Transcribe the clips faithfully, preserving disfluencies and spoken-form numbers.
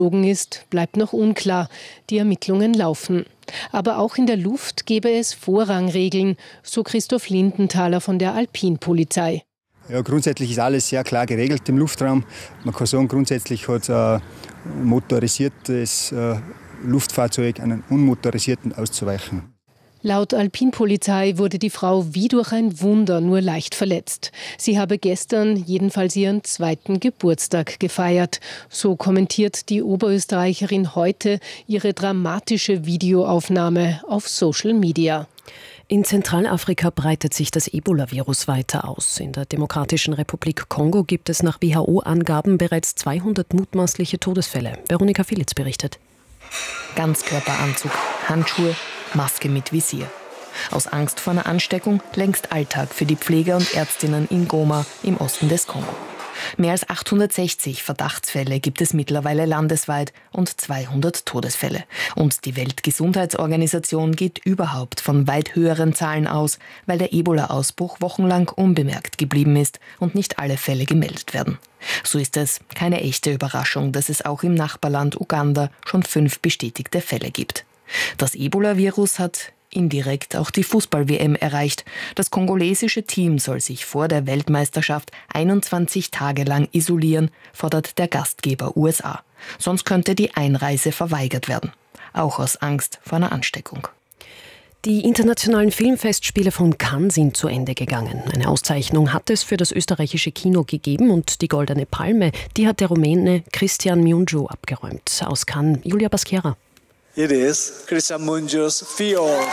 ist, bleibt noch unklar. Die Ermittlungen laufen. Aber auch in der Luft gäbe es Vorrangregeln, so Christoph Lindenthaler von der Alpinpolizei. Ja, grundsätzlich ist alles sehr klar geregelt im Luftraum. Man kann sagen, grundsätzlich hat ein motorisiertes äh, Luftfahrzeug einen unmotorisierten auszuweichen. Laut Alpinpolizei wurde die Frau wie durch ein Wunder nur leicht verletzt. Sie habe gestern jedenfalls ihren zweiten Geburtstag gefeiert. So kommentiert die Oberösterreicherin heute ihre dramatische Videoaufnahme auf Social Media. In Zentralafrika breitet sich das Ebola-Virus weiter aus. In der Demokratischen Republik Kongo gibt es nach W H O-Angaben bereits zweihundert mutmaßliche Todesfälle. Veronika Filitz berichtet. Ganzkörperanzug, Handschuhe, Maske mit Visier. Aus Angst vor einer Ansteckung längst Alltag für die Pfleger und Ärztinnen in Goma im Osten des Kongo. Mehr als achthundertsechzig Verdachtsfälle gibt es mittlerweile landesweit und zweihundert Todesfälle. Und die Weltgesundheitsorganisation geht überhaupt von weit höheren Zahlen aus, weil der Ebola-Ausbruch wochenlang unbemerkt geblieben ist und nicht alle Fälle gemeldet werden. So ist es keine echte Überraschung, dass es auch im Nachbarland Uganda schon fünf bestätigte Fälle gibt. Das Ebola-Virus hat indirekt auch die Fußball-W M erreicht. Das kongolesische Team soll sich vor der Weltmeisterschaft einundzwanzig Tage lang isolieren, fordert der Gastgeber U S A. Sonst könnte die Einreise verweigert werden. Auch aus Angst vor einer Ansteckung. Die internationalen Filmfestspiele von Cannes sind zu Ende gegangen. Eine Auszeichnung hat es für das österreichische Kino gegeben und die Goldene Palme, die hat der Rumäne Cristian Mungiu abgeräumt. Aus Cannes, Julia Basquera. It is Cristian Mungiu's Fjord.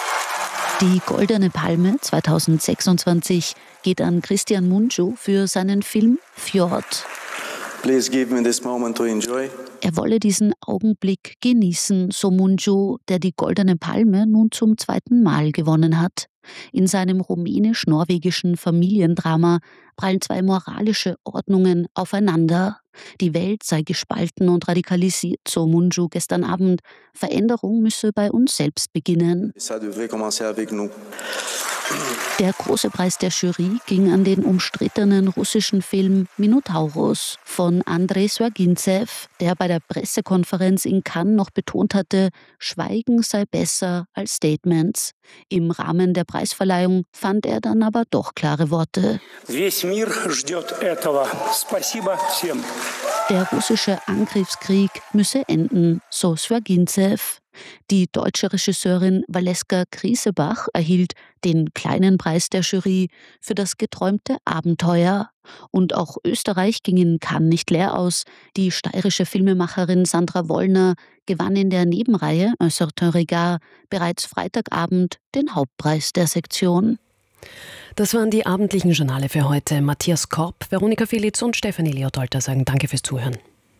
Die Goldene Palme zweitausendsechsundzwanzig geht an Cristian Mungiu für seinen Film Fjord. Please give me this moment to enjoy. Er wolle diesen Augenblick genießen, so Mungiu, der die Goldene Palme nun zum zweiten Mal gewonnen hat. In seinem rumänisch-norwegischen Familiendrama prallen zwei moralische Ordnungen aufeinander. Die Welt sei gespalten und radikalisiert, so Mungiu gestern Abend. Veränderung müsse bei uns selbst beginnen. Der große Preis der Jury ging an den umstrittenen russischen Film Minotauros von Andrei Swagintsev, der bei der Pressekonferenz in Cannes noch betont hatte, Schweigen sei besser als Statements. Im Rahmen der Preisverleihung fand er dann aber doch klare Worte. Der russische Angriffskrieg müsse enden, so Swagintsev. Die deutsche Regisseurin Valeska Krisebach erhielt den kleinen Preis der Jury für das geträumte Abenteuer. Und auch Österreich ging in Cannes nicht leer aus. Die steirische Filmemacherin Sandra Wollner gewann in der Nebenreihe Un certain regard bereits Freitagabend den Hauptpreis der Sektion. Das waren die abendlichen Journale für heute. Matthias Korb, Veronika Filitz und Stefanie Leotolter sagen Danke fürs Zuhören.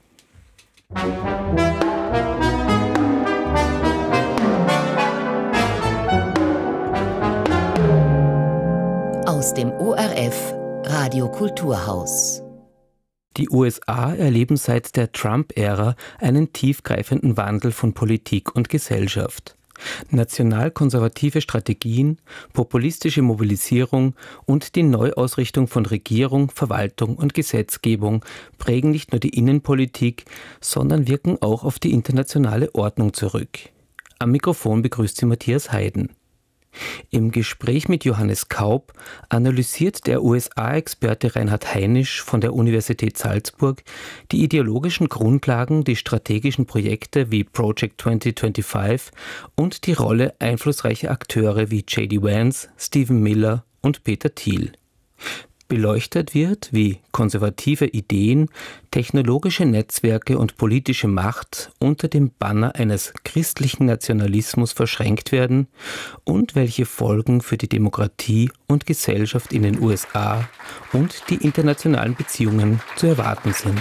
Aus dem O R F Radio Kulturhaus. Die U S A erleben seit der Trump-Ära einen tiefgreifenden Wandel von Politik und Gesellschaft. Nationalkonservative Strategien, populistische Mobilisierung und die Neuausrichtung von Regierung, Verwaltung und Gesetzgebung prägen nicht nur die Innenpolitik, sondern wirken auch auf die internationale Ordnung zurück. Am Mikrofon begrüßt sie Matthias Heiden. Im Gespräch mit Johannes Kaub analysiert der U S A-Experte Reinhard Heinisch von der Universität Salzburg die ideologischen Grundlagen, die strategischen Projekte wie Project zwanzig fünfundzwanzig und die Rolle einflussreicher Akteure wie J D Vance, Stephen Miller und Peter Thiel. Beleuchtet wird, wie konservative Ideen, technologische Netzwerke und politische Macht unter dem Banner eines christlichen Nationalismus verschränkt werden und welche Folgen für die Demokratie und Gesellschaft in den U S A und die internationalen Beziehungen zu erwarten sind.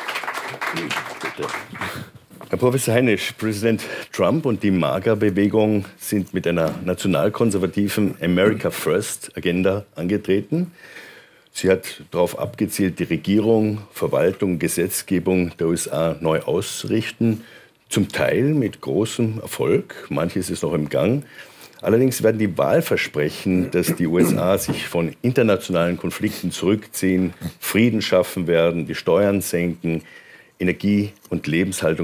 Herr Professor Heinisch, Präsident Trump und die MAGA-Bewegung sind mit einer nationalkonservativen America First-Agenda angetreten. Sie hat darauf abgezielt, die Regierung, Verwaltung, Gesetzgebung der U S A neu auszurichten. Zum Teil mit großem Erfolg, manches ist noch im Gang. Allerdings werden die Wahlversprechen, dass die U S A sich von internationalen Konflikten zurückziehen, Frieden schaffen werden, die Steuern senken, Energie- und Lebenshaltung